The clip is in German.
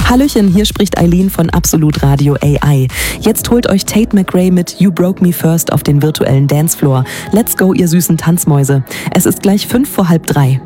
Hallöchen, hier spricht Eileen von Absolut Radio AI. Jetzt holt euch Tate McRae mit You Broke Me First auf den virtuellen Dancefloor. Let's go, ihr süßen Tanzmäuse. Es ist gleich 2:55.